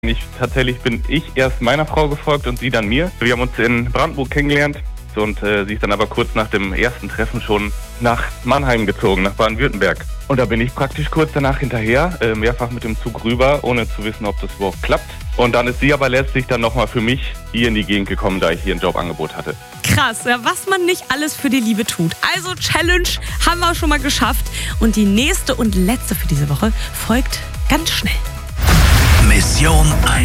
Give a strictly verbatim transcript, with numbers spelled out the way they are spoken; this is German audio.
Ich, tatsächlich bin ich erst meiner Frau gefolgt und sie dann mir. Wir haben uns in Brandenburg kennengelernt und äh, sie ist dann aber kurz nach dem ersten Treffen schon nach Mannheim gezogen, nach Baden-Württemberg. Und da bin ich praktisch kurz danach hinterher, äh, mehrfach mit dem Zug rüber, ohne zu wissen, ob das überhaupt klappt. Und dann ist sie aber letztlich dann nochmal für mich hier in die Gegend gekommen, da ich hier ein Jobangebot hatte. Krass, ja, was man nicht alles für die Liebe tut. Also Challenge haben wir schon mal geschafft. Und die nächste und letzte für diese Woche folgt ganz schnell. Mission